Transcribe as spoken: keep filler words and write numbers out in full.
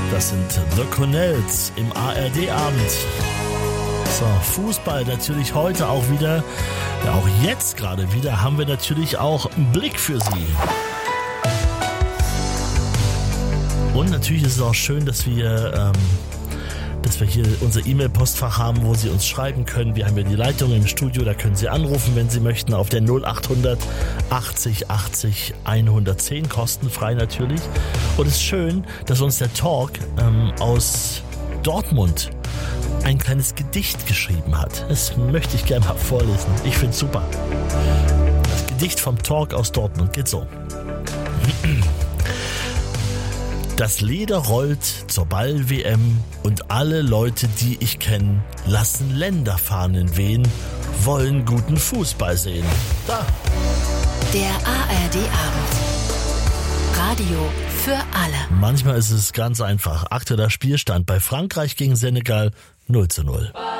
Das sind The Cornells im A R D-Abend. So, Fußball natürlich heute auch wieder, ja auch jetzt gerade wieder, haben wir natürlich auch einen Blick für Sie. Und natürlich ist es auch schön, dass wir, ähm, dass wir hier unser E-Mail-Postfach haben, wo Sie uns schreiben können. Wir haben ja die Leitung im Studio, da können Sie anrufen, wenn Sie möchten, auf der null achthundert achtzig achtzig hundertzehn, kostenfrei natürlich. Und es ist schön, dass uns der Talk ähm, aus Dortmund ein kleines Gedicht geschrieben hat. Das möchte ich gerne mal vorlesen. Ich finde es super. Das Gedicht vom Talk aus Dortmund geht so. Das Leder rollt zur Ball-W M und alle Leute, die ich kenne, lassen Länderfahnen wehen, wollen guten Fußball sehen. Da. Der A R D-Abend. Radio für alle. Manchmal ist es ganz einfach. Aktueller Spielstand bei Frankreich gegen Senegal null zu null.